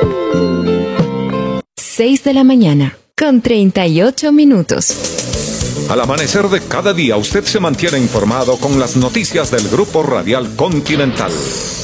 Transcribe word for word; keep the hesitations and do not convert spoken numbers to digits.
seis de la mañana, con treinta y ocho minutos. Al amanecer de cada día, usted se mantiene informado con las noticias del Grupo Radial Continental.